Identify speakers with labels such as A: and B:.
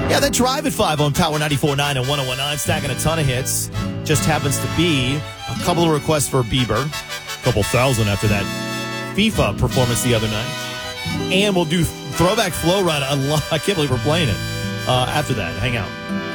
A: Yeah, that Drive at 5 on Power 94.9 and 101.9, stacking a ton of hits. Just happens to be a couple of requests for Bieber, a couple thousand after that FIFA performance the other night. And we'll do Throwback Flow Ride. I can't believe we're playing it after that. Hang out.